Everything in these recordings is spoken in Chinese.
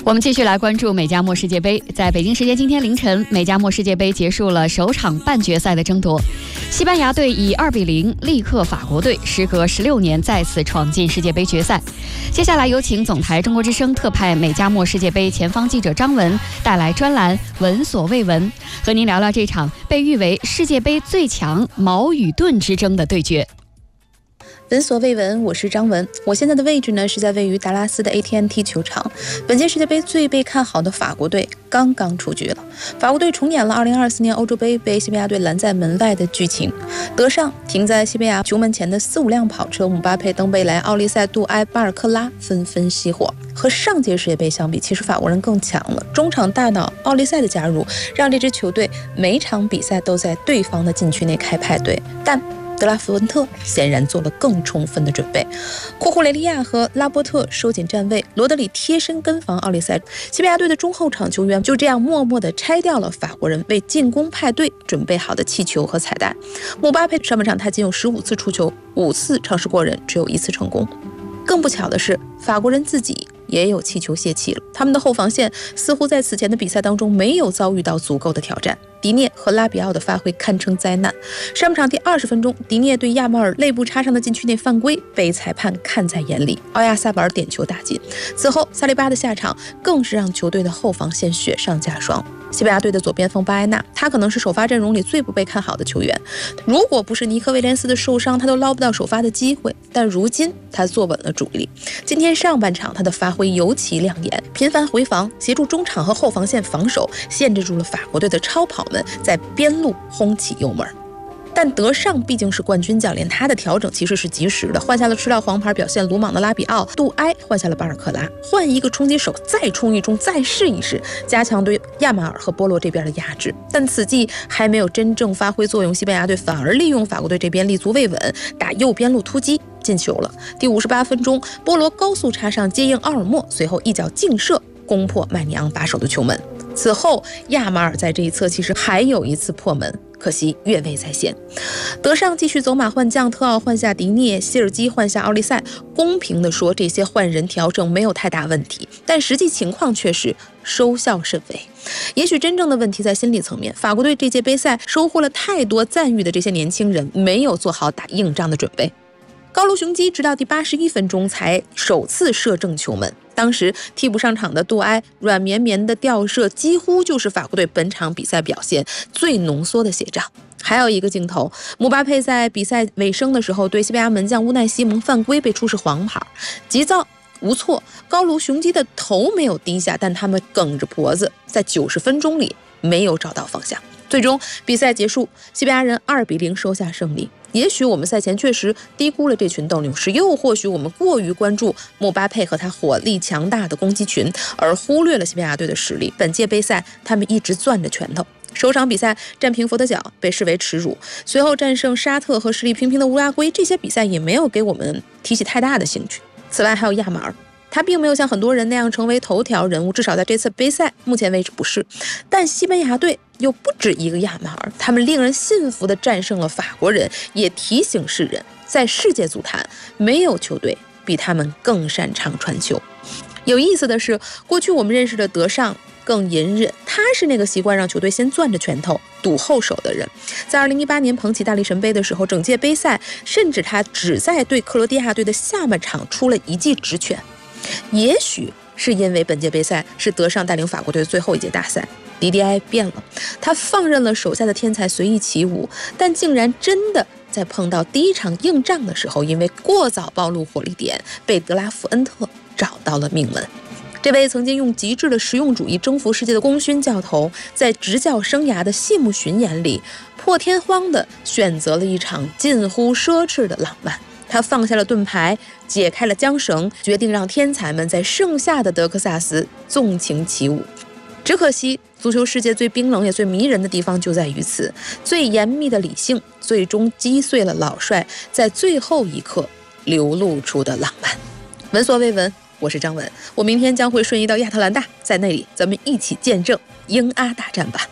我们继续来关注美加墨世界杯。在北京时间今天凌晨，美加墨世界杯结束了首场半决赛的争夺，西班牙队以2-0力克法国队，时隔16年再次闯进世界杯决赛。接下来有请总台中国之声特派美加墨世界杯前方记者张文带来专栏闻所未闻，和您聊聊这场被誉为世界杯最强矛与盾之争的对决。 闻所未闻，我是张文。我现在的位置呢是在位于达拉斯的 AT&T 球场。本届世界杯最被看好的法国队刚刚出局了。法国队重演了2024年欧洲杯被西班牙队拦在门外的剧情。德尚停在西班牙球门前的4-5辆跑车，姆巴佩、登贝莱、奥利塞、杜埃、巴尔克拉纷纷熄火。和上届世界杯相比，其实法国人更强了。中场大脑奥利塞的加入，让这支球队每场比赛都在对方的禁区内开派对，但德拉福恩特显然做了更充分的准备。库库雷利亚和拉波特收紧站位，罗德里贴身跟防奥利塞。西班牙队的中后场球员就这样默默地拆掉了法国人为进攻派对准备好的气球和彩蛋。姆巴佩上半场他仅有15次出球，5次尝试过人，只有1次成功。更不巧的是，法国人自己也有气球泄气了。他们的后防线似乎在此前的比赛当中没有遭遇到足够的挑战。迪涅和拉比奥的发挥堪称灾难。上半场第20分钟，迪涅对亚马尔肋部插上的禁区内犯规被裁判看在眼里，奥亚萨巴尔点球打进。此后萨利巴的下场更是让球队的后防线雪上加霜。西班牙队的左边锋巴埃纳，他可能是首发阵容里最不被看好的球员。如果不是尼克威廉斯的受伤，他都捞不到首发的机会。但如今他坐稳了主力。今天上半场他的发挥尤其亮眼，频繁回防，协助中场和后防线防守，限制住了法国队的超跑们在边路轰起油门。但德尚毕竟是冠军教练，他的调整其实是及时的，换下了吃到黄牌表现鲁莽的拉比奥，杜埃换下了巴尔克拉，换一个冲击手再冲一冲，再试一试，加强对亚马尔和波罗这边的压制。但此计还没有真正发挥作用，西班牙队反而利用法国队这边立足未稳，打右边路突击进球了。第58分钟，波罗高速插上接应奥尔莫，随后一脚劲射攻破麦尼昂把守的球门。此后亚马尔在这一侧其实还有一次破门，可惜越位在先。德尚继续走马换将，特奥换下迪涅，希尔基换下奥利塞。公平地说，这些换人调整没有太大问题，但实际情况却是收效甚微。也许真正的问题在心理层面，法国队这届杯赛收获了太多赞誉的这些年轻人没有做好打硬仗的准备。高卢雄鸡直到第81分钟才首次射正球门，当时替补上场的杜埃软绵绵的吊射几乎就是法国队本场比赛表现最浓缩的写照。还有一个镜头，姆巴佩在比赛尾声的时候对西班牙门将乌奈西蒙犯规被出示黄牌，急躁无措，高卢雄鸡的头没有低下，但他们梗着脖子在90分钟里没有找到方向。最终比赛结束，西班牙人2-0收下胜利。也许我们赛前确实低估了这群斗牛士，又或许我们过于关注姆巴佩和他火力强大的攻击群，而忽略了西班牙队的实力。本届杯赛他们一直攥着拳头，首场比赛战平佛得角被视为耻辱，随后战胜沙特和实力平平的乌拉圭，这些比赛也没有给我们提起太大的兴趣。此外还有亚马尔，他并没有像很多人那样成为头条人物，至少在这次杯赛目前为止不是。但西班牙队又不止一个亚马尔，他们令人信服地战胜了法国人，也提醒世人，在世界足坛没有球队比他们更擅长传球。有意思的是，过去我们认识的德尚更隐忍，他是那个习惯让球队先攥着拳头堵后手的人。在2018年捧起大力神杯的时候，整届杯赛甚至他只在对克罗地亚队的下半场出了一记直拳。也许是因为本届杯赛是德尚带领法国队最后一届大赛，迪迪埃变了，他放任了手下的天才随意起舞，但竟然真的在碰到第一场硬仗的时候，因为过早暴露火力点，被德拉福恩特找到了命门。这位曾经用极致的实用主义征服世界的功勋教头，在执教生涯的谢幕巡演里，破天荒地选择了一场近乎奢侈的浪漫。他放下了盾牌，解开了缰绳，决定让天才们在盛夏的德克萨斯纵情起舞。只可惜，足球世界最冰冷也最迷人的地方就在于此，最严密的理性最终击碎了老帅在最后一刻流露出的浪漫。闻所未闻，我是张文，我明天将会瞬移到亚特兰大，在那里咱们一起见证英阿大战吧。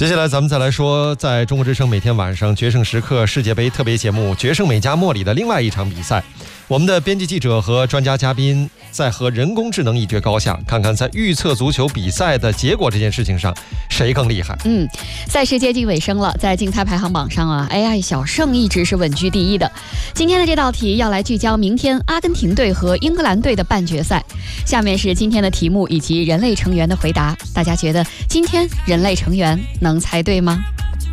接下来咱们再来说，在中国之声每天晚上决胜时刻世界杯特别节目《决胜美加墨》里的另外一场比赛，我们的编辑记者和专家嘉宾在和人工智能一决高下，看看在预测足球比赛的结果这件事情上谁更厉害。 赛事接近尾声了，在竞猜排行榜上啊 ，AI 小胜一直是稳居第一的。今天的这道题要来聚焦明天阿根廷队和英格兰队的半决赛。下面是今天的题目以及人类成员的回答，大家觉得今天人类成员能猜对吗？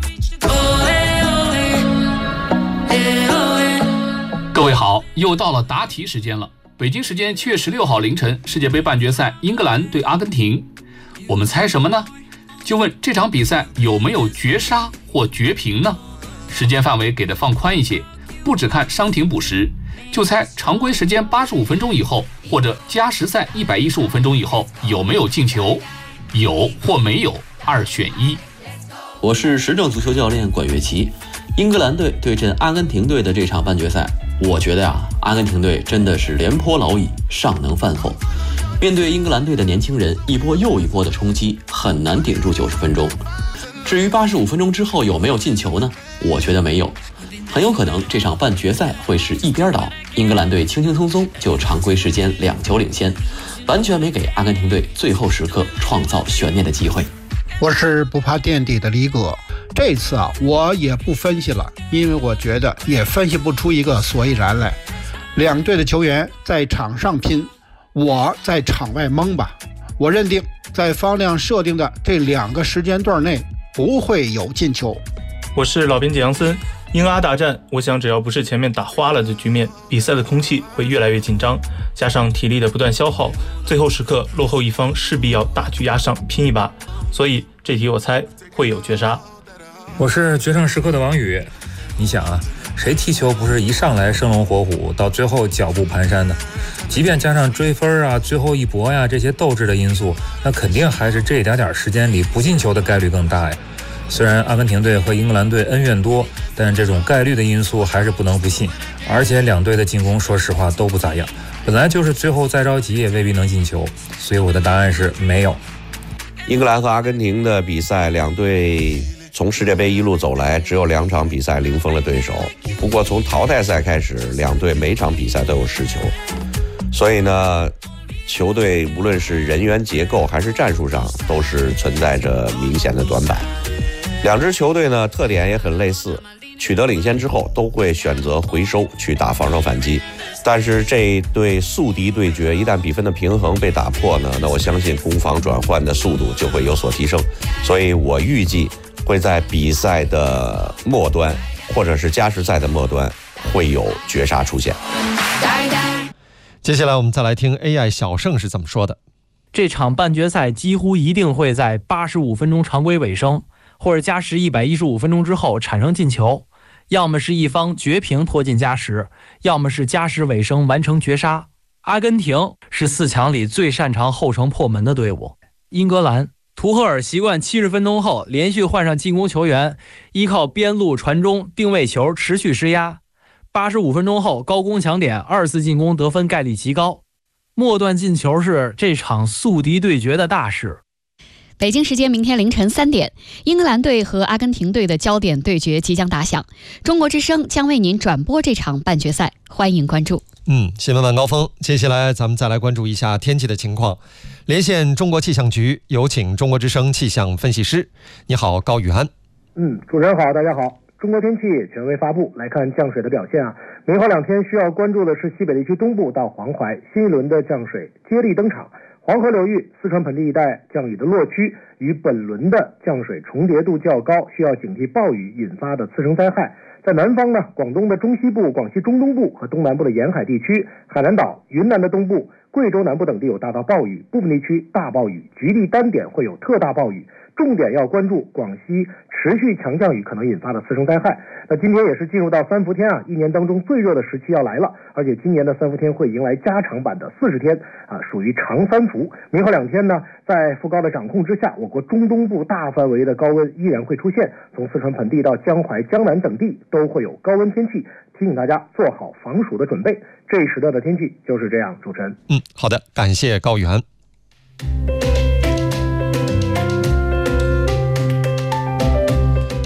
各位好，又到了答题时间了。北京时间7月16号凌晨，世界杯半决赛英格兰对阿根廷，我们猜什么呢？就问这场比赛有没有绝杀或绝平呢？时间范围给的放宽一些，不只看伤停补时，就猜常规时间85分钟以后或者加时赛115分钟以后有没有进球，有或没有，2选1。 我是时政足球教练管乐琪。英格兰队对阵阿根廷队的这场半决赛，我觉得阿根廷队真的是廉颇老矣，尚能饭后。面对英格兰队的年轻人一波又一波的冲击，很难顶住90分钟。至于85分钟之后有没有进球呢？我觉得没有，很有可能这场半决赛会是一边倒，英格兰队轻轻松松就常规时间2球领先，完全没给阿根廷队最后时刻创造悬念的机会。 我是不怕垫底的李哥，这次我也不分析了，因为我觉得也分析不出一个所以然来。两队的球员在场上拼，我在场外蒙吧。我认定在方亮设定的这2个时间段内不会有进球。 我是老编辑杨森。英阿大战，我想只要不是前面打花了的局面，比赛的空气会越来越紧张，加上体力的不断消耗，最后时刻落后一方势必要大局压上拼一把，所以这题我猜会有绝杀。 我是决胜时刻的王宇。你想谁踢球不是一上来生龙活虎，到最后脚步蹒跚的？即便加上追分最后一搏这些斗志的因素，那肯定还是这一点时间里不进球的概率更大呀。虽然阿根廷队和英格兰队恩怨多，但这种概率的因素还是不能不信。而且两队的进攻说实话都不咋样，本来就是最后再着急也未必能进球，所以我的答案是没有。 英格兰和阿根廷的比赛，两队从世界杯一路走来，只有2场比赛零封了对手。不过从淘汰赛开始，两队每场比赛都有10球，所以呢，球队无论是人员结构还是战术上，都是存在着明显的短板。两支球队呢，特点也很类似，取得领先之后都会选择回收去打防守反击。但是这一对宿敌对决，一旦比分的平衡被打破呢，那我相信攻防转换的速度就会有所提升。所以我预计会在比赛的末端，或者是加时赛的末端，会有绝杀出现。 接下来我们再来听 AI 小胜是怎么说的。 这场半决赛几乎一定会在85分钟常规尾声，或者加时115分钟之后产生进球，要么是一方绝平拖进加时，要么是加时尾声完成绝杀。阿根廷是4强里最擅长后程破门的队伍。英格兰，图赫尔习惯70分钟后连续换上进攻球员，依靠边路传中定位球持续施压，85分钟后高攻抢点，2次进攻得分概率极高。末段进球是这场宿敌对决的大事。 北京时间明天凌晨3点，英格兰队和阿根廷队的焦点对决即将打响。中国之声将为您转播这场半决赛，欢迎关注。 新闻晚高峰，接下来咱们再来关注一下天气的情况。连线中国气象局，有请中国之声气象分析师。你好，高宇安。 主持人好，大家好。中国天气权威发布，来看降水的表现明后2天需要关注的是西北地区东部到黄淮新一轮的降水接力登场。黄河流域、四川盆地一带降雨的落区与本轮的降水重叠度较高，需要警惕暴雨引发的次生灾害。在南方呢，广东的中西部、广西中东部和东南部的沿海地区、海南岛、云南的东部、贵州南部等地有大到暴雨，部分地区大暴雨，局地单点会有特大暴雨。重点要关注广西持续强降雨可能引发的次生灾害。那今天也是进入到3伏天一年当中最热的时期要来了，而且今年的3伏天会迎来加长版的40天属于长3伏。明后2天呢，在副高的掌控之下，我国中东部大范围的高温依然会出现，从四川盆地到江淮、江南等地都会有高温天气，提醒大家做好防暑的准备。这一时段的天气就是这样，主持人。 好的，感谢高宇安。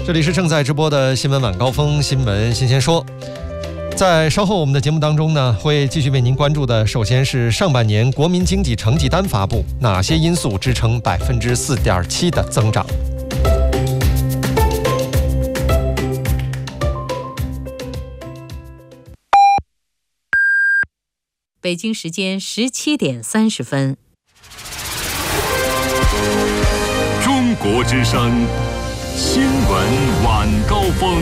这里是正在直播的新闻晚高峰，新闻新鲜说。在稍后我们的节目当中呢，会继续为您关注的，首先是上半年国民经济成绩单发布，哪些因素支撑4.7%的增长？ 北京时间17点30分。 中国之声新闻晚高峰。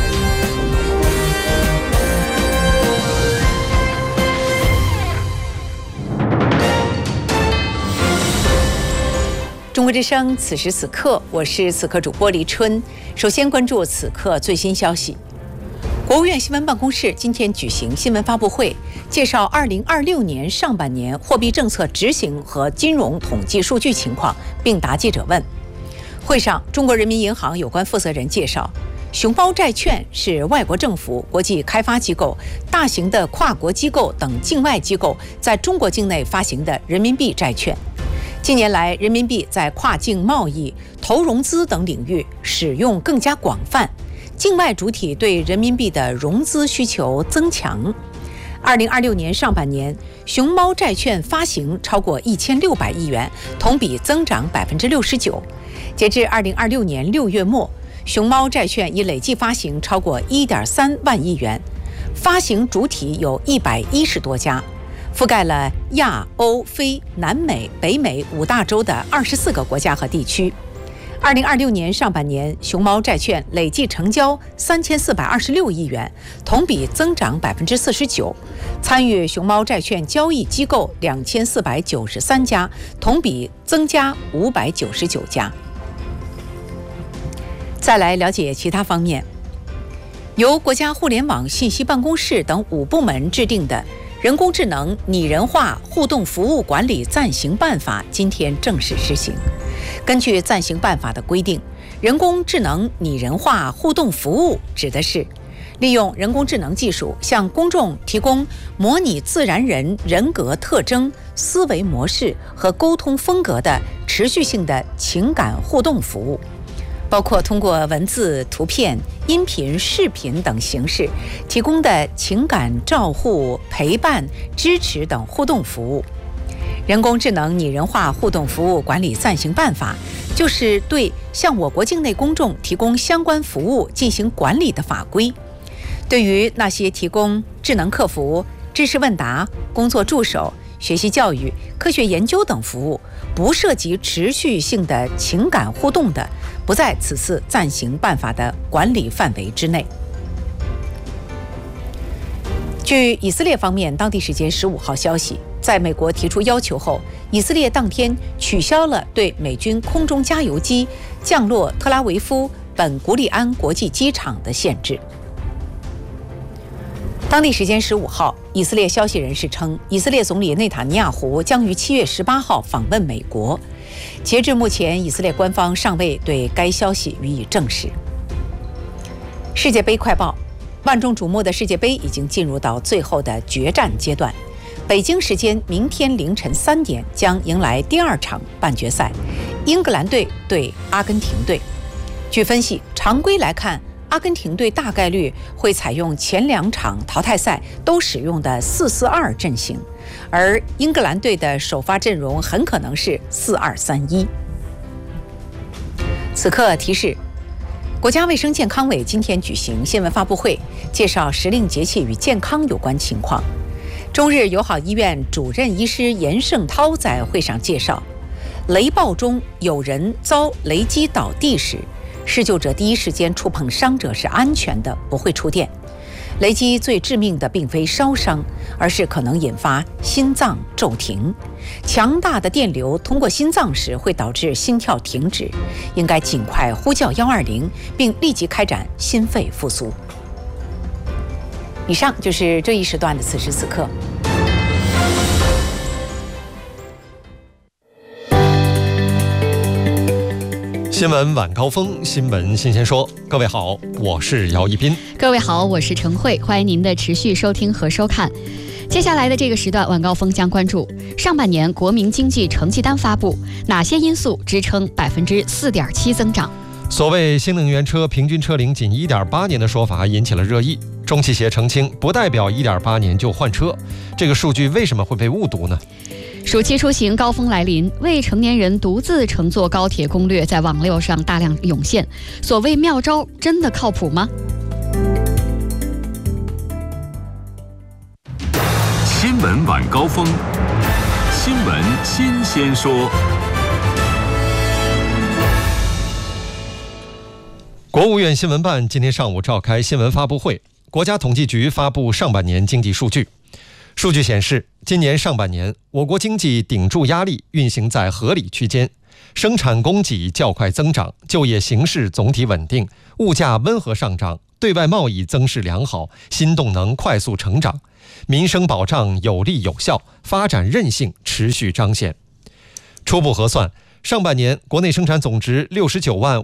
中国之声此时此刻，我是此刻主播黎春。首先关注此刻最新消息。国务院新闻办公室今天举行新闻发布会，介绍2026年上半年货币政策执行和金融统计数据情况，并答记者问。会上，中国人民银行有关负责人介绍，熊猫债券是外国政府、国际开发机构、大型的跨国机构等境外机构在中国境内发行的人民币债券。近年来，人民币在跨境贸易、投融资等领域使用更加广泛，境外主体对人民币的融资需求增强。2026年上半年，熊猫债券发行超过1600亿元，同比增长69%。截至2026年6月末，熊猫债券已累计发行超过1.3万亿元，发行主体有110多家，覆盖了亚、欧、非、南美、北美5大洲的24个国家和地区。2026年上半年，熊猫债券累计成交3426亿元，同比增长49%。参与熊猫债券交易机构2493家，同比增加599家。再来了解其他方面，由国家互联网信息办公室等5部门制定的人工智能拟人化互动服务管理暂行办法今天正式施行。根据暂行办法的规定，人工智能拟人化互动服务指的是利用人工智能技术向公众提供模拟自然人人格特征、思维模式和沟通风格的持续性的情感互动服务，包括通过文字、图片、音频、视频等形式提供的情感照护、陪伴、支持等互动服务。人工智能拟人化互动服务管理暂行办法就是对向我国境内公众提供相关服务进行管理的法规。对于那些提供智能客服、知识问答、工作助手、学习教育、科学研究等服务，不涉及持续性的情感互动的，不在此次暂行办法的管理范围之内。据以色列方面当地时间15号消息，在美国提出要求后，以色列当天取消了对美军空中加油机降落特拉维夫本古里安国际机场的限制。当地时间15号，以色列消息人士称，以色列总理内塔尼亚胡将于7月18号访问美国。截至目前，以色列官方尚未对该消息予以证实。世界杯快报：万众瞩目的世界杯已经进入到最后的决战阶段。北京时间明天凌晨3点将迎来第2场半决赛，英格兰队对阿根廷队。据分析，常规来看，阿根廷队大概率会采用前2场淘汰赛都使用的4-4-2阵型，而英格兰队的首发阵容很可能是4-2-3-1。此刻提示，国家卫生健康委今天举行新闻发布会，介绍时令节气与健康有关情况。中日友好医院主任医师严胜涛在会上介绍，雷暴中有人遭雷击倒地时，施救者第一时间触碰伤者是安全的，不会触电。雷击最致命的并非烧伤，而是可能引发心脏骤停。强大的电流通过心脏时会导致心跳停止，应该尽快呼叫120，并立即开展心肺复苏。以上就是这一时段的此时此刻。 新闻晚高峰，新闻新鲜说。各位好，我是姚一斌。 各位好，我是陈慧，欢迎您的持续收听和收看。接下来的这个时段，晚高峰将关注上半年国民经济成绩单发布，哪些因素支撑4.7%增长？ 所谓新能源车平均车龄仅 1.8 年的说法引起了热议，中汽协澄清不代表 1.8 年就换车，这个数据为什么会被误读呢？ 暑期出行高峰来临，未成年人独自乘坐高铁攻略在网络上大量涌现，所谓妙招真的靠谱吗？ 新闻晚高峰，新闻新鲜说。 国务院新闻办今天上午召开新闻发布会，国家统计局发布上半年经济数据。数据显示，今年上半年，我国经济顶住压力，运行在合理区间，生产供给较快增长，就业形势总体稳定，物价温和上涨，对外贸易增势良好，新动能快速成长，民生保障有力有效，发展韧性持续彰显。初步核算，上半年国内生产总值69万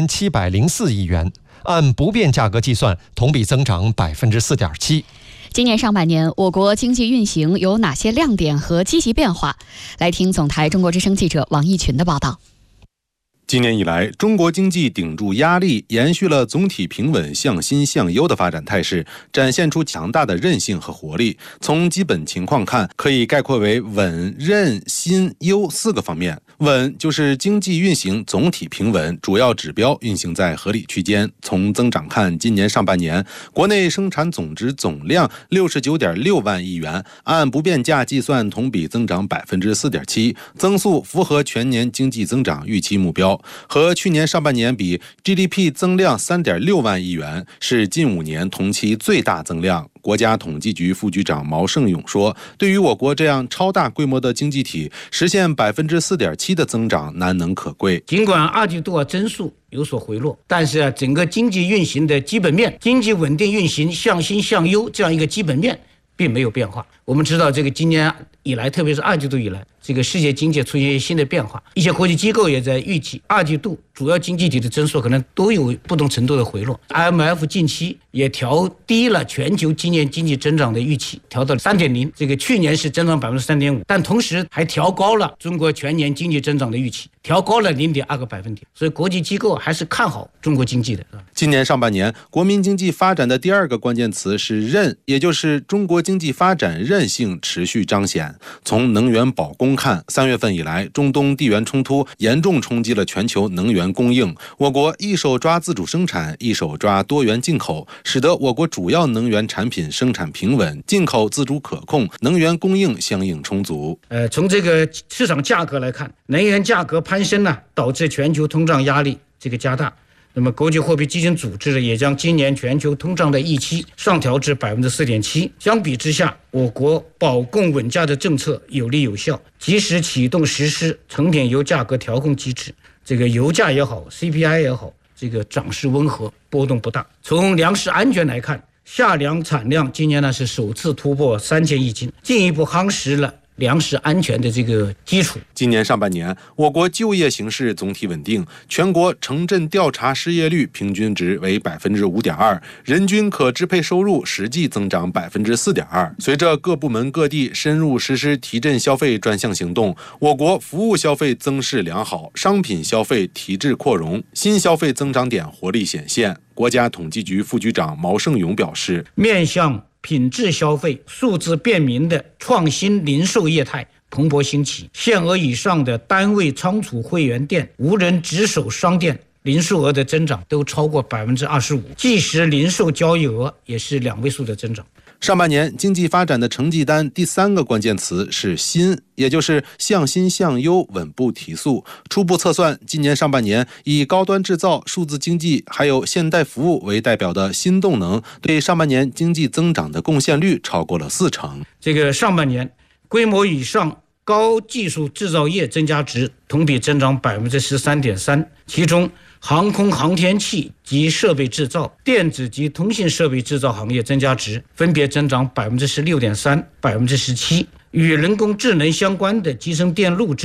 5704亿元，按不变价格计算，同比增长 4.7%。 今年上半年，我国经济运行有哪些亮点和积极变化？来听总台中国之声记者王义群的报道。 今年以来，中国经济顶住压力，延续了总体平稳、向新向优的发展态势，展现出强大的韧性和活力。从基本情况看，可以概括为稳、韧、新、优4个方面。稳就是经济运行总体平稳，主要指标运行在合理区间。从增长看，今年上半年国内生产总值总量 69.6万亿元，按不变价计算，同比增长 4.7%， 增速符合全年经济增长预期目标。和去年上半年比， GDP 增量 3.6万亿元，是近5年同期最大增量。国家统计局副局长毛盛勇说，对于我国这样超大规模的经济体，实现 4.7% 的增长难能可贵。 尽管二季度增速有所回落，但是整个经济运行的基本面，经济稳定运行、向新向优这样一个基本面并没有变化。我们知道，这个今年以来，特别是二季度以来，这个世界经济出现新的变化，一些国际机构也在预计二季度主要经济体的增速可能都有不同程度的回落。 IMF 近期也调低了全球今年经济增长的预期，调到 3.0%， 这个去年是增长 3.5%， 但同时还调高了中国全年经济增长的预期，调高了 0.2个百分点，所以国际机构还是看好中国经济的。 今年上半年，国民经济发展的第二个关键词是韧，也就是中国经济发展韧性持续彰显。从能源保供看，3月份以来，中东地缘冲突严重冲击了全球能源供应，我国一手抓自主生产，一手抓多元进口，使得我国主要能源产品生产平稳，进口自主可控，能源供应相应充足。 从这个市场价格来看，能源价格攀升呢，导致全球通胀压力这个加大。那么国际货币基金组织也将今年全球通胀的预期上调至 4.7%。 相比之下，我国保供稳价的政策有力有效，及时启动实施成品油价格调控机制，这个油价也好 CPI 也好，这个涨势温和，波动不大。从粮食安全来看，夏粮产量今年呢是首次突破3000亿斤，进一步夯实了粮食安全的这个基础。 今年上半年，我国就业形势总体稳定，全国城镇调查失业率平均值为 5.2%， 人均可支配收入实际增长 4.2%。 随着各部门各地深入实施提振消费专项行动，我国服务消费增势良好，商品消费提质扩容，新消费增长点活力显现。国家统计局副局长毛盛勇表示， 面向品质消费、数字便民的创新零售业态蓬勃兴起，限额以上的单位仓储会员店、无人值守商店零售额的增长都超过 25%， 即时零售交易额也是2位数的增长。 上半年经济发展的成绩单第3个关键词是新，也就是向新向优，稳步提速。初步测算，今年上半年以高端制造、数字经济还有现代服务为代表的新动能，对上半年经济增长的贡献率超过了40%。 这个上半年规模以上高技术制造业增加值同比增长 13.3%， 其中航空航天器及设备制造、电子及通信设备制造行业增加值分别增长 16.3%、17%。与人工智能相关的集成电路制造、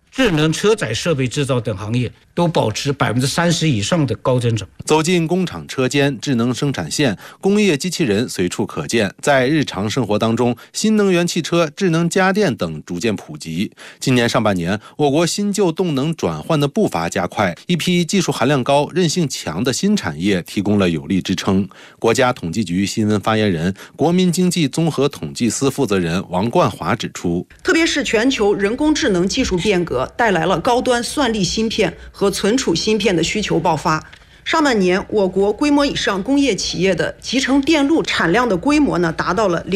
智能车载设备制造等行业都保持30%以上的高增长。 走进工厂车间、智能生产线、工业机器人随处可见。在日常生活当中，新能源汽车、智能家电等逐渐普及。今年上半年，我国新旧动能转换的步伐加快，一批技术含量高、韧性强的新产业提供了有力支撑。国家统计局新闻发言人、国民经济综合统计司负责人王冠华指出， 特别是全球人工智能技术变革带来了高端算力芯片和存储芯片的需求爆发。上半年，我国规模以上工业企业的集成电路产量的规模达到了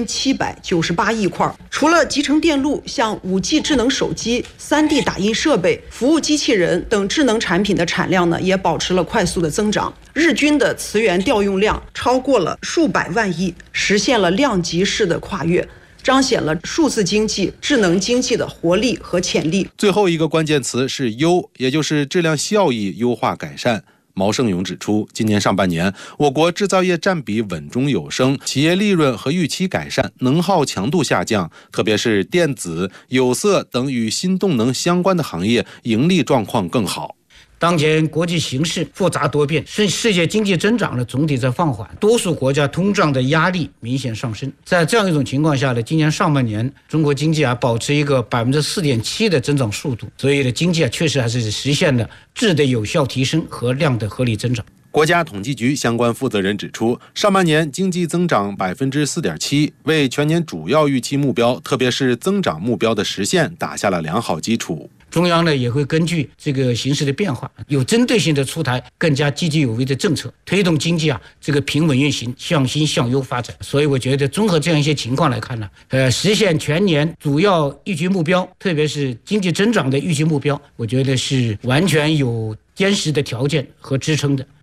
2798亿块。除了集成电路，像5G 智能手机、3D 打印设备、服务机器人等智能产品的产量也保持了快速的增长。日均的磁源调用量超过了数百万亿，实现了量级式的跨越，彰显了数字经济、智能经济的活力和潜力。 最后一个关键词是优，也就是质量效益优化改善。毛盛勇指出，今年上半年，我国制造业占比稳中有升，企业利润和预期改善，能耗强度下降，特别是电子、有色等与新动能相关的行业盈利状况更好。 当前国际形势复杂多变，世界经济增长总体在放缓，多数国家通胀的压力明显上升。在这样一种情况下今年上半年中国经济保持一个4.7%的增长速度，所以经济确实还是实现了质的有效提升和量的合理增长。 国家统计局相关负责人指出，上半年经济增长4.7%，为全年主要预期目标，特别是增长目标的实现打下了良好基础。 中央也会根据这个形势的变化，有针对性的出台更加积极有为的政策，推动经济这个平稳运行，向新向优发展。所以我觉得综合这样一些情况来看实现全年主要预期目标，特别是经济增长的预期目标，我觉得是完全有坚实的条件和支撑的。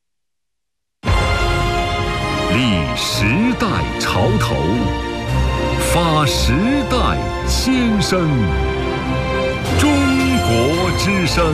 立时代潮头，发时代先声。中国之声。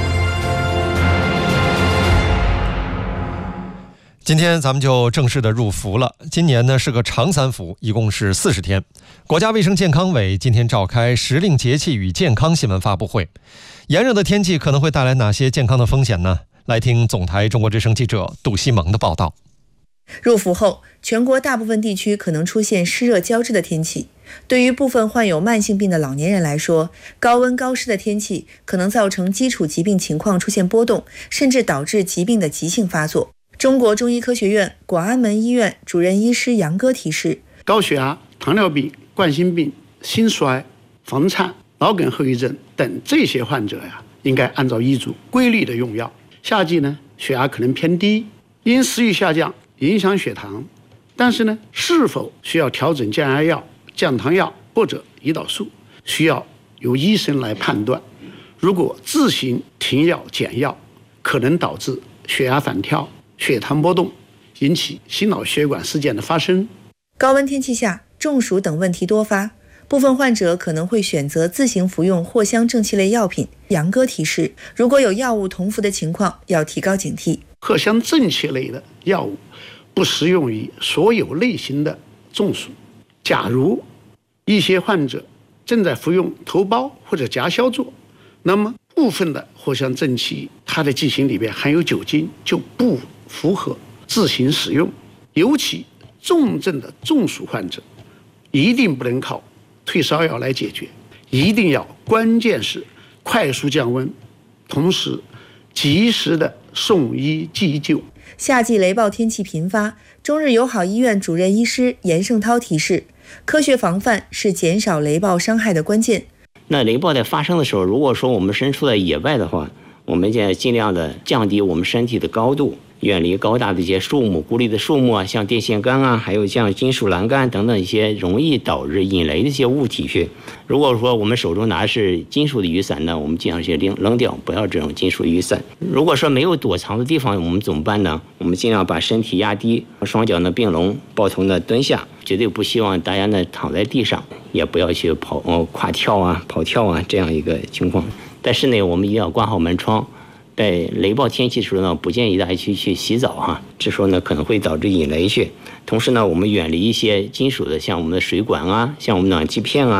今天咱们就正式的入伏了。今年呢是个长三伏，一共是40天。国家卫生健康委今天召开时令节气与健康新闻发布会。炎热的天气可能会带来哪些健康的风险呢？来听总台中国之声记者杜西蒙的报道。 入伏后，全国大部分地区可能出现湿热交织的天气。对于部分患有慢性病的老年人来说，高温高湿的天气可能造成基础疾病情况出现波动，甚至导致疾病的急性发作。中国中医科学院广安门医院主任医师杨哥提示， 高血压、糖尿病、冠心病、心衰、房颤、脑梗后遗症等这些患者应该按照医嘱规律的用药。夏季血压可能偏低，因食欲下降影响血糖，但是是否需要调整降压药、降糖药或者胰岛素，需要由医生来判断。如果自行停药减药，可能导致血压反跳、血糖波动，引起心脑血管事件的发生。 高温天气下，中暑等问题多发，部分患者可能会选择自行服用藿香正气类药品。杨哥提示，如果有药物同服的情况，要提高警惕。 藿香正气类的药物不适用于所有类型的中暑。假如一些患者正在服用头孢或者夹消作，那么部分的藿香正气它的剂型里边含有酒精，就不符合自行使用。尤其重症的中暑患者，一定不能靠退烧药来解决，一定要关键是快速降温，同时及时的送医急救。 夏季雷暴天气频发，中日友好医院主任医师严胜涛提示，科学防范是减少雷暴伤害的关键。 那雷暴在发生的时候，如果说我们身处在野外的话，我们就尽量的降低我们身体的高度，远离高大的一些树木、孤立的树木像电线杆还有像金属栏杆等等一些容易导致引雷的一些物体去。如果说我们手中拿的是金属的雨伞呢，我们尽量去扔掉，不要这种金属雨伞。如果说没有躲藏的地方，我们怎么办呢？我们尽量把身体压低，双脚并拢，抱头蹲下，绝对不希望大家躺在地上，也不要去跨跳跑跳这样一个情况。在室内我们一定要关好门窗，在雷暴天气的时候不建议大家去洗澡这时候可能会导致引雷去。同时我们远离一些金属的，像我们的水管像我们暖气片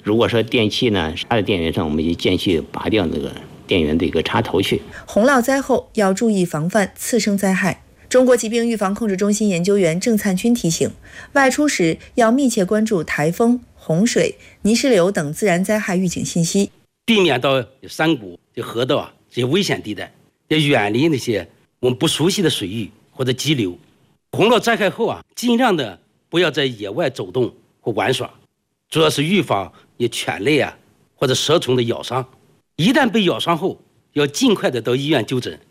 如果说电器呢插在电源上，我们就间隙拔掉那个电源的一个插头去。 洪涝灾后要注意防范次生灾害。中国疾病预防控制中心研究员郑灿军提醒，外出时要密切关注台风、洪水、泥石流等自然灾害预警信息， 避免到山谷、河道这些危险地带，要远离那些我们不熟悉的水域或者激流。洪涝灾害后尽量的不要在野外走动或玩耍，主要是预防犬类或者蛇虫的咬伤。一旦被咬伤后，要尽快的到医院就诊。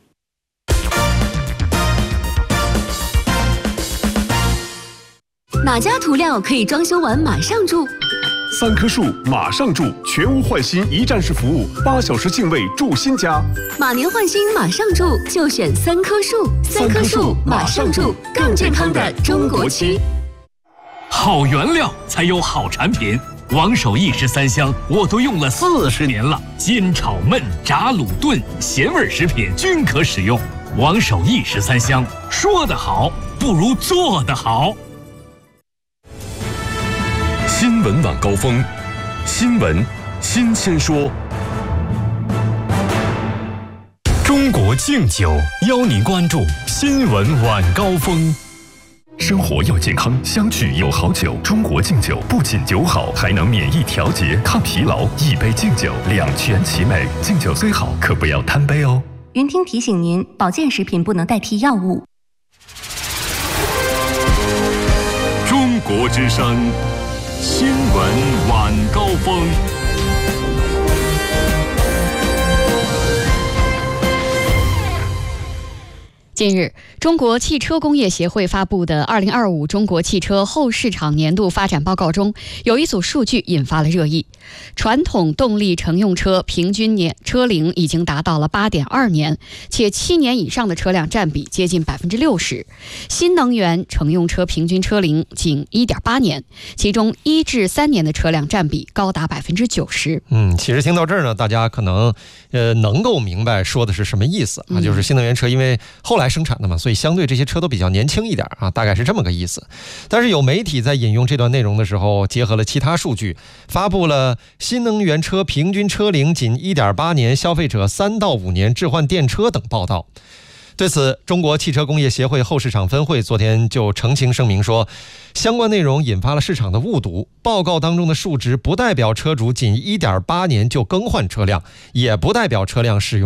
哪家涂料可以装修完马上住 ？3棵树马上住，全屋换新一站式服务，8小时净位住新家。 马年换新马上住，就选3棵树。3棵树马上住，更健康的中国区。 好原料才有好产品。王守义13香我都用了40年了，煎炒焖炸卤炖咸味食品均可使用。王守义13香，说得好不如做得好。 新闻晚高峰，新闻新鲜说。中国敬酒邀您关注新闻晚高峰。生活要健康，相聚有好酒。中国敬酒不仅酒好，还能免疫调节、抗疲劳。一杯敬酒，两全其美。敬酒虽好，可不要贪杯哦。 云听提醒您，保健食品不能代替药物。 中国之声，新闻晚高峰。 近日，中国汽车工业协会发布的2025中国汽车后市场年度发展报告中，有一组数据引发了热议。传统动力乘用车平均车龄已经达到了8.2年，且7年以上的车辆占比接近60%。新能源乘用车平均车龄仅1.8年，其中1至3年的车辆占比高达90%。 其实听到这儿呢，大家可能能够明白说的是什么意思啊，就是新能源车因为后来生产的嘛，所以相对这些车都比较年轻一点啊，大概是这么个意思。但是有媒体在引用这段内容的时候，结合了其他数据，发布了新能源车平均车龄仅1.8年，消费者3到5年置换电车等报道。对此，中国汽车工业协会后市场分会昨天就澄清声明说，相关内容引发了市场的误读，报告当中的数值不代表车主仅1.8年就更换车辆，也不代表车辆使用